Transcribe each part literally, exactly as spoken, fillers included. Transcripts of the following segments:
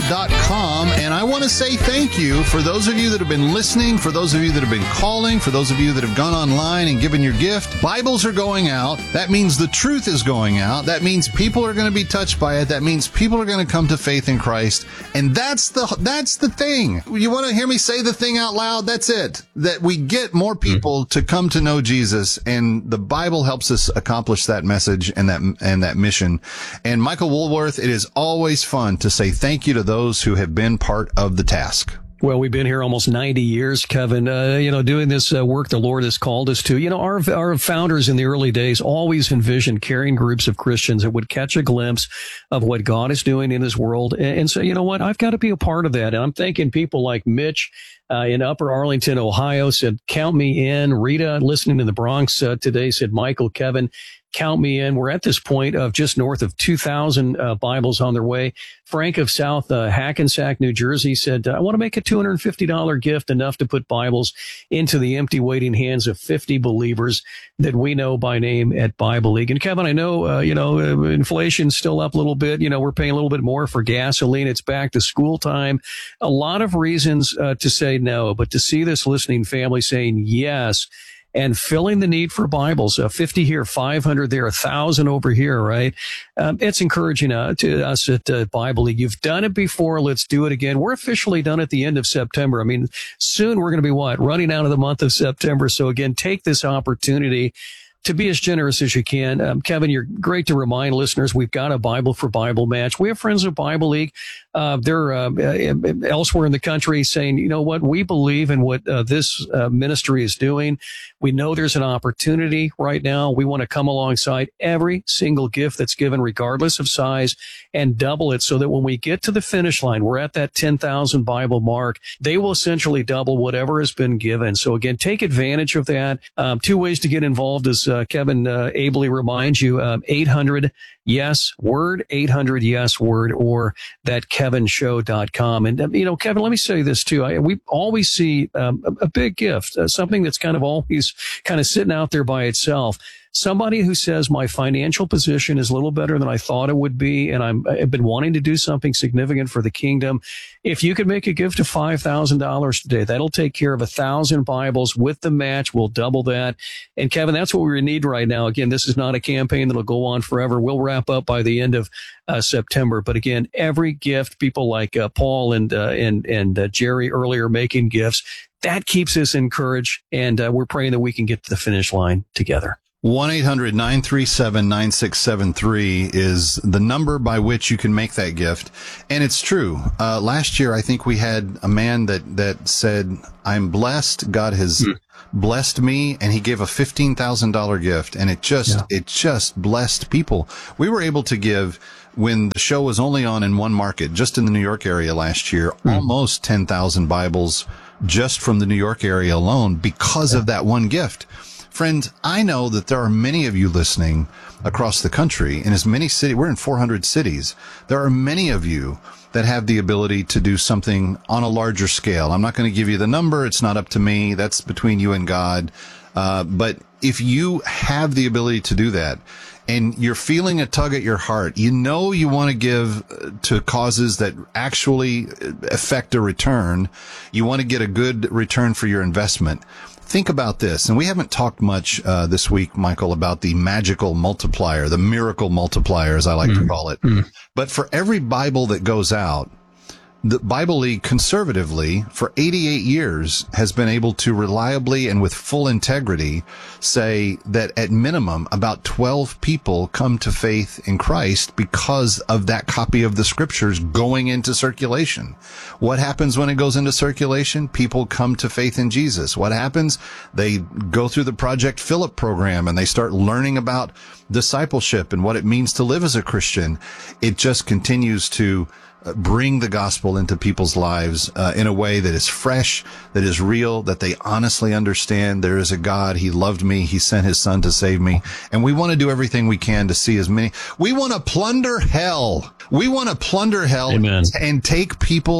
dot com. And I want to say thank you for those of you that have been listening, for those of you that have been calling, for those of you that have gone online and given your gift. Bibles are going out. That means the truth is going out. That means people are going to be touched by it. That means people are going to come to faith in Christ. And that's the that's the thing. You want to hear me say the thing out loud? That's it. That we get more people mm-hmm. to come to know Jesus, and the Bible helps us accomplish that message and that and that mission. And Michael Woolworth, it is always fun to say thank you to those who have been part of the task. Well, we've been here almost ninety years, Kevin, uh, you know, doing this uh, work the Lord has called us to. You know, our our founders in the early days always envisioned carrying groups of Christians that would catch a glimpse of what God is doing in his world. And, and so, you know what, I've got to be a part of that. And I'm thinking people like Mitch uh, in Upper Arlington, Ohio said, count me in. Rita, listening in the Bronx uh, today, said, Michael, Kevin, count me in. We're at this point of just north of two thousand uh, Bibles on their way. Frank of South uh, Hackensack, New Jersey said, I want to make a two hundred fifty dollars gift, enough to put Bibles into the empty waiting hands of fifty believers that we know by name at Bible League. And Kevin, I know, uh, you know, uh, inflation's still up a little bit. You know, we're paying a little bit more for gasoline. It's back to school time. A lot of reasons uh, to say no, but to see this listening family saying yes, and filling the need for Bibles, uh, fifty here, five hundred there, one thousand over here, right? Um, it's encouraging uh, to us at uh, Bible League. You've done it before. Let's do it again. We're officially done at the end of September. I mean, soon we're going to be what? Running out of the month of September. So again, take this opportunity to be as generous as you can. Um, Kevin, you're great to remind listeners we've got a Bible for Bible match. We have friends at Bible League. Uh, they're uh, elsewhere in the country saying, you know what, we believe in what uh, this uh, ministry is doing. We know there's an opportunity right now. We want to come alongside every single gift that's given, regardless of size, and double it so that when we get to the finish line, we're at that ten thousand Bible mark. They will essentially double whatever has been given. So again, take advantage of that. Um, two ways to get involved, as uh, Kevin uh, ably reminds you, um, eight hundred yes word, eight hundred yes word, or that kevin show dot com. And, uh, you know, Kevin, let me say this too. I, we always see um, a, a big gift, uh, something that's kind of always kind of sitting out there by itself. Somebody who says my financial position is a little better than I thought it would be, and I'm, I've been wanting to do something significant for the kingdom. If you could make a gift of five thousand dollars today, that'll take care of a thousand Bibles with the match. We'll double that. And Kevin, that's what we need right now. Again, this is not a campaign that'll go on forever. We'll wrap up by the end of uh, September. But again, every gift, people like uh, Paul and uh, and and uh, Jerry earlier making gifts, that keeps us encouraged. And uh, we're praying that we can get to the finish line together. one eight hundred nine three seven nine six seven three is the number by which you can make that gift. And it's true. Uh, last year, I think we had a man that, that said, I'm blessed. God has mm. blessed me. And he gave a fifteen thousand dollars gift. And it just, yeah. it just blessed people. We were able to give, when the show was only on in one market, just in the New York area last year, mm. almost ten thousand Bibles just from the New York area alone because yeah. of that one gift. Friends, I know that there are many of you listening across the country in as many cities. We're in four hundred cities. There are many of you that have the ability to do something on a larger scale. I'm not going to give you the number. It's not up to me. That's between you and God. Uh, but if you have the ability to do that, and you're feeling a tug at your heart, you know you want to give to causes that actually affect a return. You want to get a good return for your investment. Think about this, and we haven't talked much uh, this week, Michael, about the magical multiplier, the miracle multiplier, as I like mm. to call it. Mm. But for every Bible that goes out, the Bible League conservatively for eighty-eight years has been able to reliably and with full integrity say that at minimum about twelve people come to faith in Christ because of that copy of the scriptures going into circulation. What happens when it goes into circulation? People come to faith in Jesus. What happens? They go through the Project Philip program and they start learning about discipleship and what it means to live as a Christian. It just continues to bring the gospel into people's lives uh, in a way that is fresh, that is real, that they honestly understand there is a God. He loved me. He sent his son to save me. And we want to do everything we can to see as many. We want to plunder hell. We want to plunder hell Amen. and take people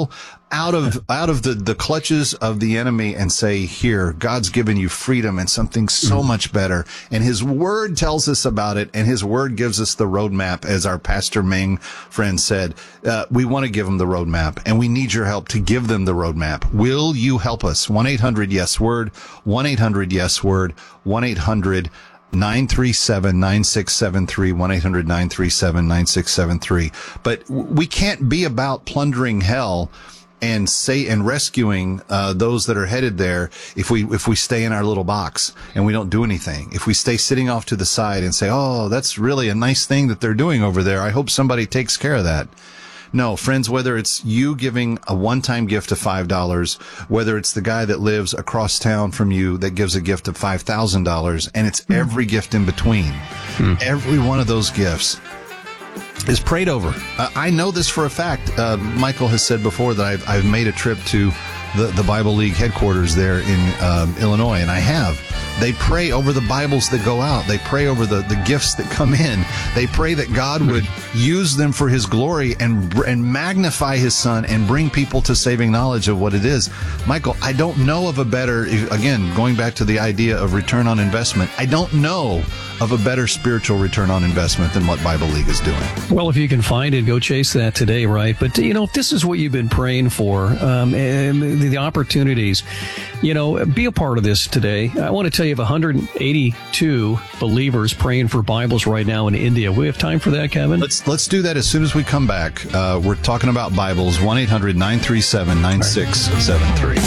out of out of the, the clutches of the enemy and say, here, God's given you freedom and something so much better. And his word tells us about it, and his word gives us the roadmap, as our Pastor Ming friend said. Uh, we want to give them the roadmap, and we need your help to give them the roadmap. Will you help us? one eight hundred yes word, one eight hundred yes word, one eight hundred nine three seven nine six seven three, one eight hundred nine three seven nine six seven three. But we can't be about plundering hell and say and rescuing uh those that are headed there if we if we stay in our little box and we don't do anything. If we stay sitting off to the side and say, oh, that's really a nice thing that they're doing over there, I hope somebody takes care of that. No, friends, whether it's you giving a one-time gift of five dollars, whether it's the guy that lives across town from you that gives a gift of five thousand dollars, and it's every gift in between, mm. every one of those gifts is prayed over. Uh, I know this for a fact. Uh, Michael has said before that I've, I've made a trip to the, the Bible League headquarters there in um, Illinois, and I have. They pray over the Bibles that go out. They pray over the, the gifts that come in. They pray that God would use them for his glory and and magnify his son and bring people to saving knowledge of what it is. Michael, I don't know of a better, again, going back to the idea of return on investment, I don't know of a better spiritual return on investment than what Bible League is doing. Well, if you can find it, go chase that today, right? But, you know, if this is what you've been praying for, um, and the, the opportunities, you know, be a part of this today. I want to tell you of one hundred eighty-two believers praying for Bibles right now in India. We have time for that, Kevin? Let's let's do that as soon as we come back. Uh, we're talking about Bibles. one eight hundred nine three seven nine six seven three.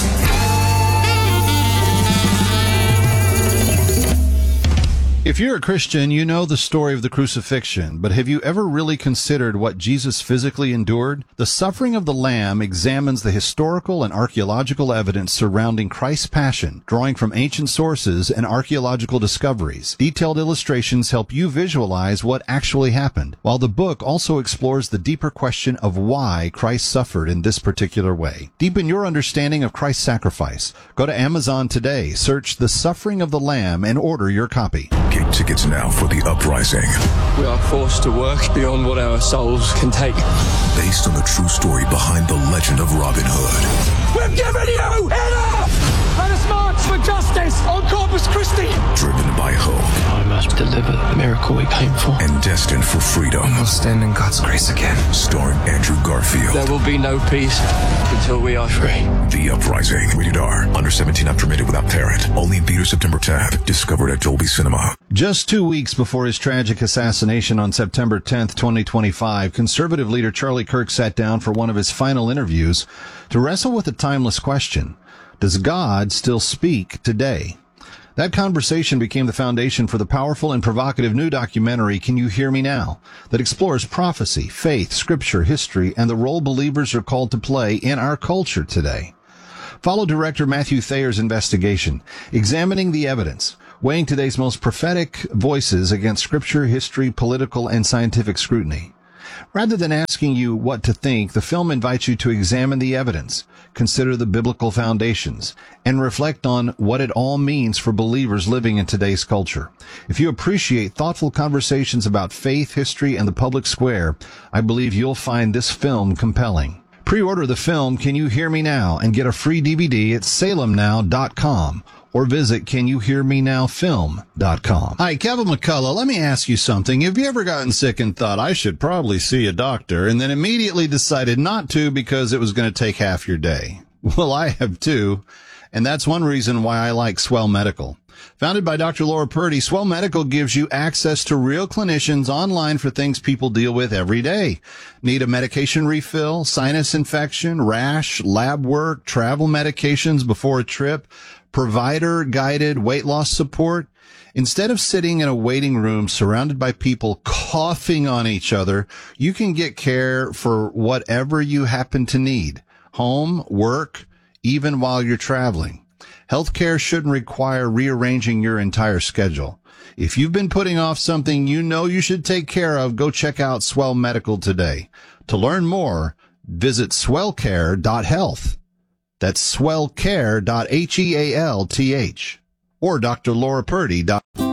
If you're a Christian, you know the story of the crucifixion, but have you ever really considered what Jesus physically endured? The Suffering of the Lamb examines the historical and archaeological evidence surrounding Christ's passion, drawing from ancient sources and archaeological discoveries. Detailed illustrations help you visualize what actually happened, while the book also explores the deeper question of why Christ suffered in this particular way. Deepen your understanding of Christ's sacrifice. Go to Amazon today, search The Suffering of the Lamb, and order your copy. Get tickets now for The Uprising. We are forced to work beyond what our souls can take. Based on the true story behind the legend of Robin Hood. We've given you enough! Let us march for justice on Corpus Christi! Driven by hope. I must deliver the miracle we came for. And destined for freedom. We'll stand in God's grace again. Starring Andrew Garfield. There will be no peace until we are free. The Uprising. Rated R. Under seventeen, not permitted without parent. Only in theaters September tenth. Discovered at Dolby Cinema. Just two weeks before his tragic assassination on September tenth, twenty twenty-five, conservative leader Charlie Kirk sat down for one of his final interviews to wrestle with a timeless question. Does God still speak today? That conversation became the foundation for the powerful and provocative new documentary, Can You Hear Me Now?, that explores prophecy, faith, scripture, history, and the role believers are called to play in our culture today. Follow director Matthew Thayer's investigation, examining the evidence, weighing today's most prophetic voices against scripture, history, political, and scientific scrutiny. Rather than asking you what to think, the film invites you to examine the evidence, consider the biblical foundations, and reflect on what it all means for believers living in today's culture. If you appreciate thoughtful conversations about faith, history, and the public square, I believe you'll find this film compelling. Pre-order the film Can You Hear Me Now? And get a free D V D at salem now dot com. Or visit can you hear me now film dot com. Hi, Kevin McCullough. Let me ask you something. Have you ever gotten sick and thought, I should probably see a doctor, and then immediately decided not to because it was going to take half your day? Well, I have too, and that's one reason why I like Swell Medical. Founded by Doctor Laura Purdy, Swell Medical gives you access to real clinicians online for things people deal with every day. Need a medication refill, sinus infection, rash, lab work, travel medications before a trip, provider-guided weight loss support? Instead of sitting in a waiting room surrounded by people coughing on each other, you can get care for whatever you happen to need. Home, work, even while you're traveling. Healthcare shouldn't require rearranging your entire schedule. If you've been putting off something you know you should take care of, go check out Swell Medical today. To learn more, visit swell care dot health. That's swell care dot health or D R Laura Purdy.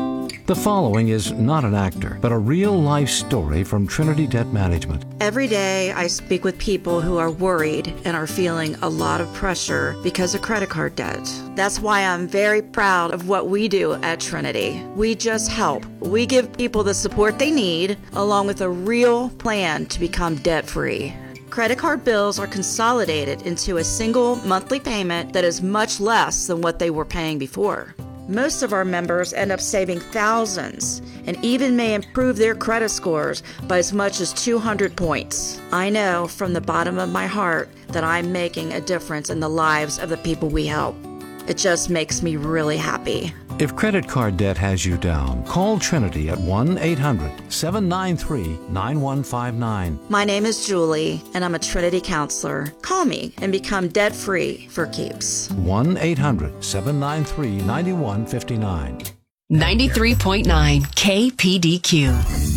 The following is not an actor, but a real-life story from Trinity Debt Management. Every day I speak with people who are worried and are feeling a lot of pressure because of credit card debt. That's why I'm very proud of what we do at Trinity. We just help. We give people the support they need, along with a real plan to become debt-free. Credit card bills are consolidated into a single monthly payment that is much less than what they were paying before. Most of our members end up saving thousands and even may improve their credit scores by as much as two hundred points. I know from the bottom of my heart that I'm making a difference in the lives of the people we help. It just makes me really happy. If credit card debt has you down, call Trinity at one eight hundred seven nine three nine one five nine. My name is Julie, and I'm a Trinity counselor. Call me and become debt-free for keeps. one eight hundred seven nine three nine one five nine. ninety-three point nine K P D Q.